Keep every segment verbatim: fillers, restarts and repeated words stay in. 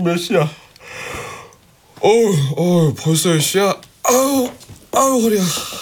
몇 시야? 어우, 어우, 벌써 몇 시야? 아우, 아우, 허리야.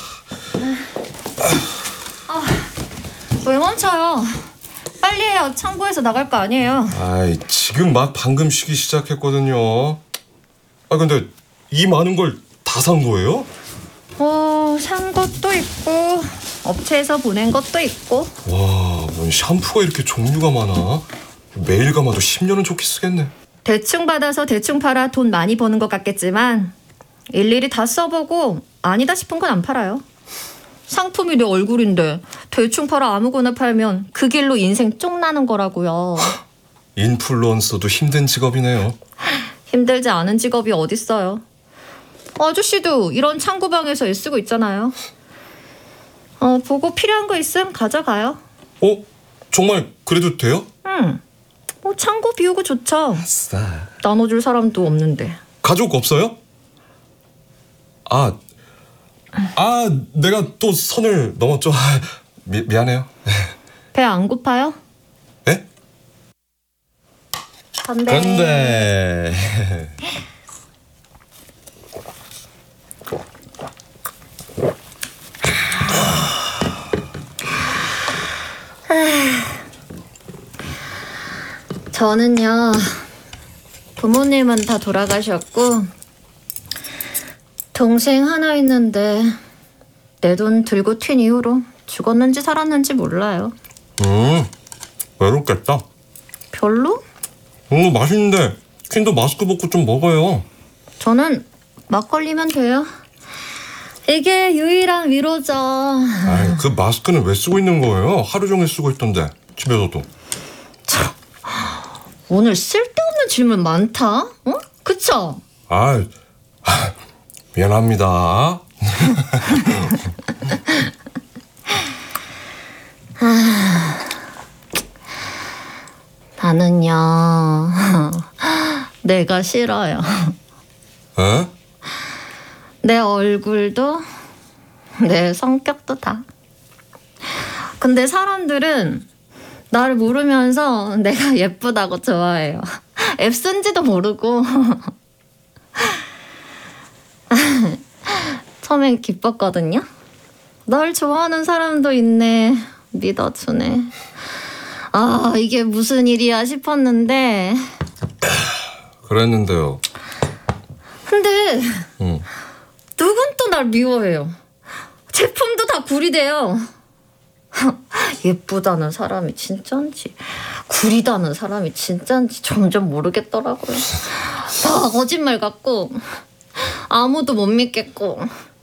아, 왜 멈춰요? 빨리 해야 창고에서 나갈 거 아니에요. 아이, 지금 막 방금 쉬기 시작했거든요. 아, 근데 이 많은 걸 다 산 거예요? 어, 산 것도 있고 업체에서 보낸 것도 있고. 와, 뭔 샴푸가 이렇게 종류가 많아? 매일 감아도 십 년은 좋게 쓰겠네. 대충 받아서 대충 팔아 돈 많이 버는 것 같겠지만 일일이 다 써보고 아니다 싶은 건 안 팔아요. 상품이 내 얼굴인데 대충 팔아 아무거나 팔면 그 길로 인생 쪽나는 거라고요. 인플루언서도 힘든 직업이네요. 힘들지 않은 직업이 어딨어요. 아저씨도 이런 창고방에서 애쓰고 있잖아요. 어, 보고 필요한 거 있으면 가져가요. 어? 정말 그래도 돼요? 응. 어, 창고 비우고 좋죠. 아싸. 나눠줄 사람도 없는데. 가족 없어요? 아, 아, 내가 또 선을 넘었죠. 미, 미안해요. 배 안 고파요? 네? 건배. 건배. 저는요, 부모님은 다 돌아가셨고 동생 하나 있는데 내 돈 들고 튄 이후로 죽었는지 살았는지 몰라요. 음, 외롭겠다. 별로? 음, 맛있는데 퀸도 마스크 벗고 좀 먹어요. 저는 막걸리면 돼요. 이게 유일한 위로죠. 아이, 그 마스크는 왜 쓰고 있는 거예요? 하루 종일 쓰고 있던데, 집에서도. 참, 오늘 쓸데없는 질문 많다. 어? 그쵸? 아, 미안합니다. 나는요, 내가 싫어요. 에? 내 얼굴도 내 성격도 다. 근데 사람들은 나를 모르면서 내가 예쁘다고 좋아해요. 앱 쓴지도 모르고. 처음엔 기뻤거든요. 널 좋아하는 사람도 있네. 믿어주네. 아, 이게 무슨 일이야 싶었는데. 그랬는데요. 근데 응. 누군 또 날 미워해요. 제품도 다 구리대요. 예쁘다는 사람이 진짠지 구리다는 사람이 진짠지 점점 모르겠더라고요. 다 거짓말 같고 아무도 못 믿겠고